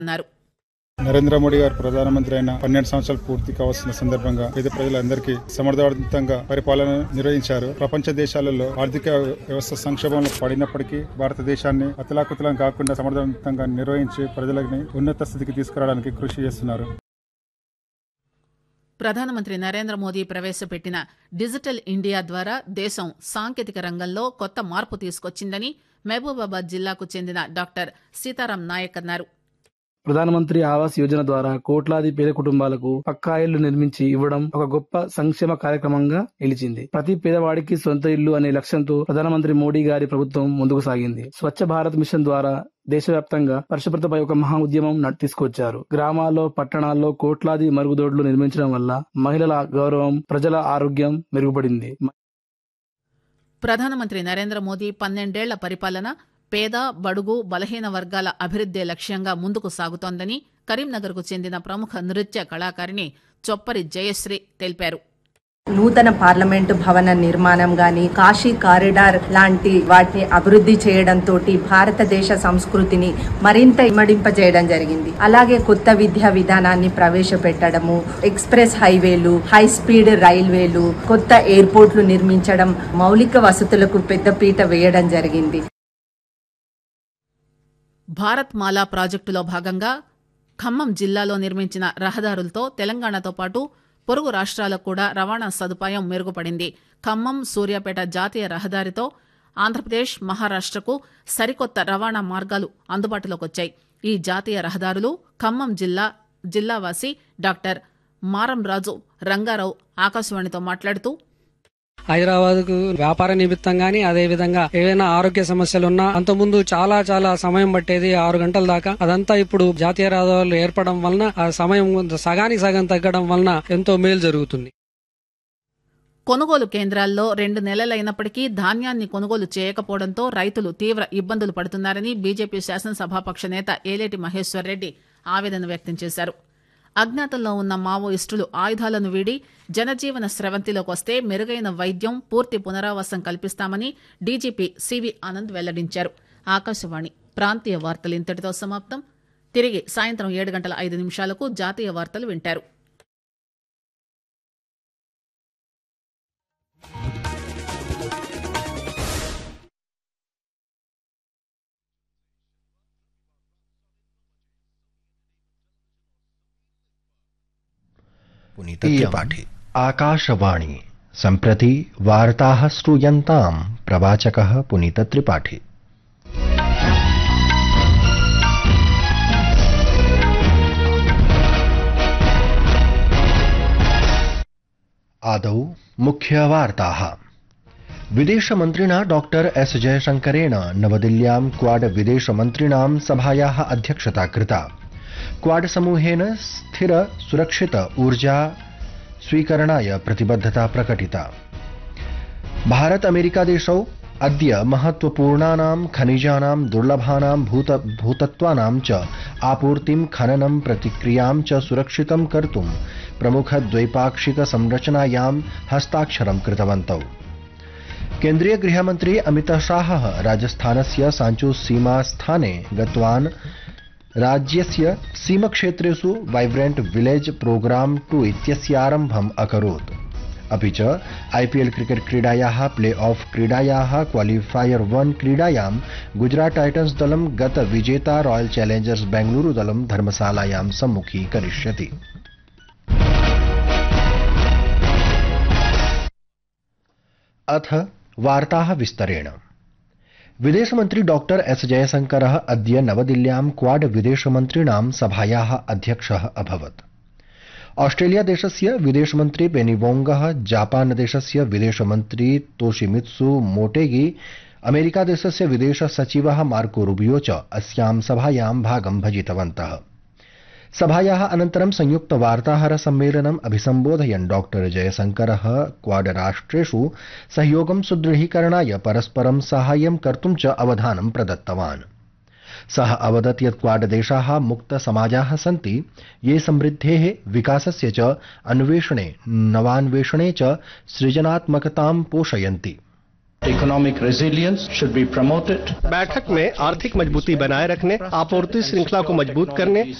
అన్నారు. నరేంద్ర మోడీ గారు ప్రధానమంత్రి అయిన 12 సంవత్సరాలు పూర్తి కావాల్సిన సందర్భంగా పేద ప్రజలందరికీ సమర్థవంతంగా పరిపాలన నిర్వహించారు. ప్రపంచ దేశాలలో ఆర్థిక వ్యవస్థ సంక్షోభంలో పడినప్పటికీ భారతదేశాన్ని అతలాకుతలం కాకుండా సమర్థవంతంగా నిర్వహించి ప్రజలని ఉన్నత స్థితికి తీసుకురావడానికి కృషి చేస్తున్నారు. ప్రధానమంత్రి నరేంద్ర మోదీ ప్రవేశపెట్టిన డిజిటల్ ఇండియా ద్వారా దేశం సాంకేతిక రంగంలో కొత్త మార్పు తీసుకొచ్చిందని మహబూబాబాద్ జిల్లాకు చెందిన డాక్టర్ సీతారాం నాయక్ అన్నారు. ప్రధానమంత్రి ఆవాస్ యోజన ద్వారా కోట్లాది పేద కుటుంబాలకు పక్కా ఇళ్లు నిర్మించి ఇవ్వడం ఒక గొప్ప సంక్షేమ కార్యక్రమంగా నిలిచింది. ప్రతి పేదవాడికి సొంత ఇల్లు అనే లక్ష్యంతో ప్రధానమంత్రి మోడీ గారి ప్రభుత్వం ముందుకు సాగింది. స్వచ్ఛ భారత్ మిషన్ ద్వారా దేశవ్యాప్తంగా పరిశుభ్రతపై ఒక మహా ఉద్యమం తీసుకొచ్చారు. గ్రామాల్లో, పట్టణాల్లో కోట్లాది మరుగుదొడ్లు నిర్మించడం వల్ల మహిళల గౌరవం, ప్రజల ఆరోగ్యం మెరుగుపడింది. ప్రధానమంత్రి నరేంద్ర మోదీ 12 ఏళ్ల పరిపాలన పేద, బడుగు, బలహీన వర్గాల అభివృద్దే లక్ష్యంగా ముందుకు సాగుతోందని కరీంనగర్కు చెందిన ప్రముఖ నృత్య కళాకారిణి చొప్పరి జయశ్రీ తెలిపారు. నూతన పార్లమెంటు భవన నిర్మాణం గాని, కాశీ కారిడార్ లాంటి వాటిని అభివృద్ధి చేయడంతో భారతదేశ సంస్కృతిని మరింత ఇమ్మడింపజేయడం జరిగింది. అలాగే కొత్త విద్యా విధానాన్ని ప్రవేశపెట్టడము, ఎక్స్ప్రెస్ హైవేలు, హై స్పీడ్ రైల్వేలు, కొత్త ఎయిర్పోర్ట్లు నిర్మించడం, మౌలిక వసతులకు పెద్దపీట వేయడం జరిగింది. భారత్ మాలా ప్రాజెక్టులో భాగంగా ఖమ్మం జిల్లాలో నిర్మించిన రహదారులతో తెలంగాణతో పాటు పొరుగు రాష్ట్రాలకు కూడా రవాణా సదుపాయం మెరుగుపడింది. ఖమ్మం సూర్యాపేట జాతీయ రహదారితో ఆంధ్రప్రదేశ్, మహారాష్ట్రకు సరికొత్త రవాణా మార్గాలు అందుబాటులోకి వచ్చాయి. ఈ జాతీయ రహదారులు ఖమ్మం జిల్లావాసి డాక్టర్ మారంరాజు రంగారావు ఆకాశవాణితో మాట్లాడుతూ, హైదరాబాద్ కు వ్యాపార నిమిత్తం గానీ, అదే విధంగా ఏవైనా ఆరోగ్య సమస్యలున్నా అంతకుముందు చాలా సమయం పట్టేది, 6 గంటల దాకా. అదంతా ఇప్పుడు జాతీయ రహదారులు ఏర్పడడం వలన ఆ సమయం సగానికి సగం తగ్గడం వలన ఎంతో మేలు జరుగుతుంది. కొనుగోలు కేంద్రాల్లో 2 నెలలైనప్పటికీ ధాన్యాన్ని కొనుగోలు చేయకపోవడంతో రైతులు తీవ్ర ఇబ్బందులు పడుతున్నారని బీజేపీ శాసనసభాపక్ష నేత ఏలేటి మహేశ్వర్ రెడ్డి ఆవేదన వ్యక్తం చేశారు. అజ్ఞాతంలో ఉన్న మావోయిస్టులు ఆయుధాలను వీడి జనజీవన స్రవంతిలోకి వస్తే మెరుగైన వైద్యం, పూర్తి పునరావాసం కల్పిస్తామని డీజీపీ సివి ఆనంద్ వెల్లడించారు. ఆకాశవాణి ప్రాంతీయ వార్తలు ఇంతటితో సమాప్తం. తిరిగి సాయంత్రం 7:05 జాతీయ వార్తలు వింటారు. पुनीतत्रिपाठी आकाशवाणी सम्प्रति वार्ताः श्रूयन्ताम् प्रवाचकः पुनीतत्रिपाठी। आदौ मुख्यवार्ताः। विदेशमन्त्रिणा डॉक्टर एस जयशंकरेण नवदिल्ल्यां क्वाड विदेशमन्त्रिणां सभायाः अध्यक्षता कृता। क्वाड समूहेन स्थिर सुरक्षित ऊर्जा स्वीकरणाय प्रतिबद्धता प्रकटिता। भारत अमेरिका देशौ अद्य महत्वपूर्णानां खनिजानां, दुर्लभानां भूतत्वानां च आपूर्तिं, खननं, प्रतिक्रियां च सुरक्षितं कर्तुं प्रमुख द्वैपाक्षिक संरचनायां हस्ताक्षरं कृतवन्तौ। केन्द्रीय गृहमन्त्री अमित शाहः राजस्थानस्य सांचो सीमा स्थाने गतवान्। राज्यस्य सीमक्षेत्रेषु वाइब्रेंट विलेज प्रोग्राम 2 इत्यस्यारम्भम् अकरोत्। अपि च आईपीएल क्रिकेट क्रीडायाः प्ले ऑफ क्रीडायाः क्वालिफायर 1 क्रीडायां गुजरात टाइटन्स दलं गत विजेता रॉयल चैलेंजर्स बेंगलुरु दलं धर्मशालायां सम्मुखीकरिष्यति। अथ वार्ताः विस्तरेण। विदेशमन्त्री डॉक्टर एस जयशंकरः अद्य नवदिल्ल्यां क्वाड विदेशमन्त्रिणां सभायाः अध्यक्षः अभवत्। ऑस्ट्रेलिया देशस्य विदेशमन्त्री पेनी वोंगः, जापान देशस्य विदेशमन्त्री तोशिमित्सु मोटेगी, अमेरिका देशस्य विदेश सचिवः मार्को रूबियो च अस्यां सभायां भागं भजितवन्तः। सभायाः अनन्तरं संयुक्त वार्ताहर सम्मेलनम् अभिसम्बोधयन् डॉक्टर जयशंकरः क्वाड राष्ट्रेषु सहयोगं सुदृढीकरणाय परस्परं साहाय्यं कर्तुं च अवधानं प्रदत्तवान्। सः अवदत् यत् क्वाड देशाः मुक्त समाजाः सन्ति, ये समृद्धेः, विकासस्य च अन्वेषणे, नवान्वेषणे च सृजनात्मकतां पोषयन्ति। Economic resilience should be promoted. बैठक में आर्थिक मजबूती बनाए रखने, आपूर्ति श्रृंखला को मजबूत करने